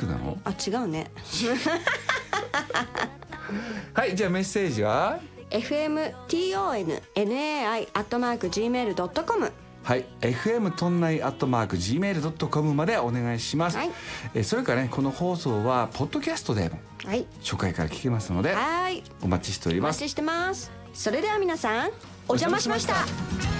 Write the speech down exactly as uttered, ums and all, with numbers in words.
クなの？ あ、違うね。 はい、じゃあメッセージはエフエムトンナイ アットマーク ジーメール ドットコム。 はい、エフエム トンナイ アットマーク ジーメール ドットコム までお願いします、 はい、 えそれからね、この放送はポッドキャストでも初回から聞けますので、 はい、 お待ちしております。 お待ちしてます。それでは皆さん、お邪魔しました。